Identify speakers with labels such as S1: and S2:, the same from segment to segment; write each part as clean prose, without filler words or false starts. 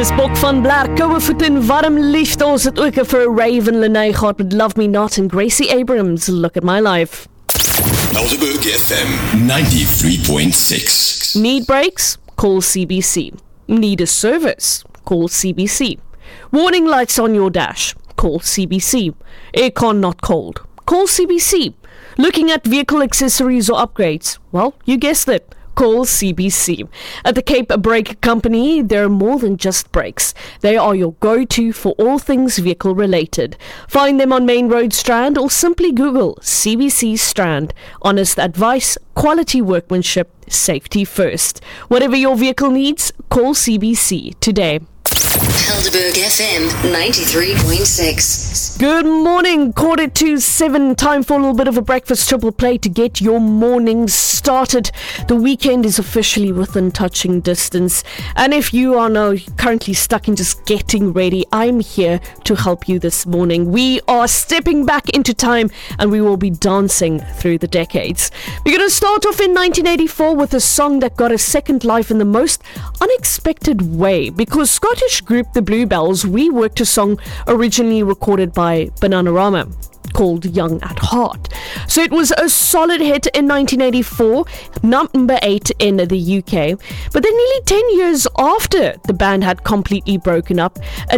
S1: Dis Bok van Blair, koue voet en warm liefde. Ons het ook vir Raven Lenae gehad met Love Me Not en Gracie Abrams, Look at My Life.
S2: Helderberg FM 93.6.
S1: Need brakes? Call CBC. Need a service? Call CBC. Warning lights on your dash? Call CBC. Aircon not cold? Call CBC. Looking at vehicle accessories or upgrades? Well, you guessed it. Call CBC. At the Cape Brake Company, they're more than just brakes. They are your go-to for all things vehicle related. Find them on Main Road Strand or simply Google CBC Strand. Honest advice, quality workmanship, safety first. Whatever your vehicle needs, call CBC today.
S3: Helderberg FM 93.6.
S1: Good morning, 7:15. Time for a little bit of a breakfast triple play to get your morning started. The weekend is officially within touching distance, and if you are now currently stuck in just getting ready, I'm here to help you this morning. We are stepping back into time and we will be dancing through the decades. We're going to start off in 1984 with a song that got a second life in the most unexpected way, because Scottish group The Bluebells reworked a song originally recorded by Bananarama called Young at Heart. So it was a solid hit in 1984, number 8 in the UK. But then nearly 10 years after the band had completely broken up, a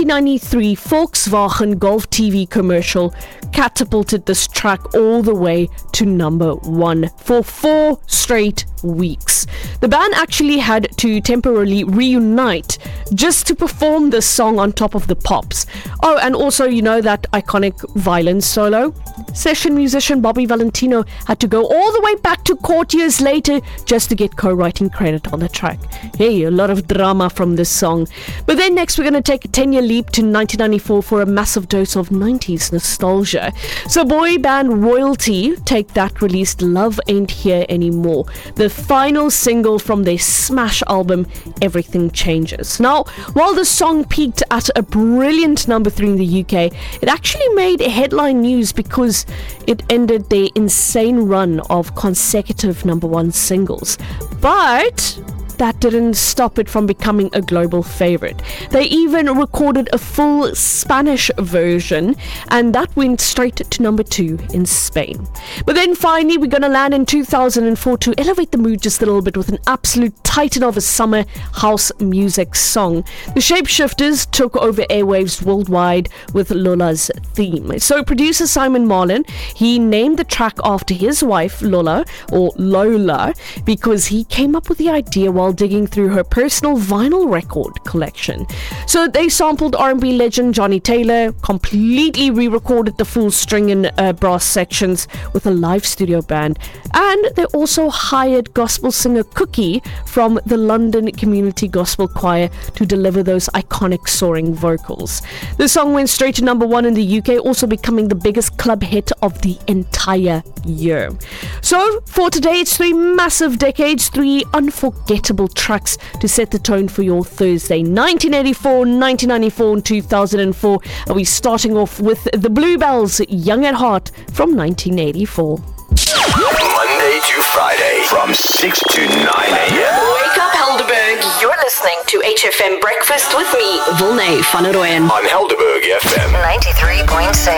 S1: 1993 Volkswagen Golf TV commercial catapulted this track all the way to number 1 for 4 straight weeks. The band actually had to temporarily reunite just to perform this song on top of the pops. Oh, and also, you know that iconic violin solo? Session musician Bobby Valentino had to go all the way back to court years later just to get co-writing credit on the track. Hey, a lot of drama from this song. But then next we're going to take a 10-year leap to 1994 for a massive dose of 90s nostalgia. So boy band Royalty Take That released Love Ain't Here Anymore, the final single from their smash album Everything Changes. Now, while the song peaked at a brilliant number 3 in the UK, it actually made headline news because it ended their insane run of consecutive number 1 singles. But that didn't stop it from becoming a global favorite. They even recorded a full Spanish version, and that went straight to number 2 in Spain. But then finally, we're going to land in 2004 to elevate the mood just a little bit with an absolute titan of a summer house music song. The Shapeshifters took over airwaves worldwide with Lola's theme. So producer Simon Marlin, he named the track after his wife Lola, or Lola, because he came up with the idea while digging through her personal vinyl record collection. So they sampled R&B legend Johnny Taylor, completely re-recorded the full string and brass sections with a live studio band, and they also hired gospel singer Cookie from the London Community Gospel Choir to deliver those iconic soaring vocals. The song went straight to number 1 in the UK, also becoming the biggest club hit of the entire year. So for today, it's 3 massive decades, 3 unforgettable tracks to set the tone for your Thursday. 1984, 1994 and 2004. Are we starting off with the Bluebells, Young at Heart from 1984.
S2: Monday to Friday from 6 to 9 a.m.
S3: Wake up, Helderberg. You're listening to HFM Breakfast with me, Volney van der Rooyen.
S2: On Helderberg FM
S3: 93.6.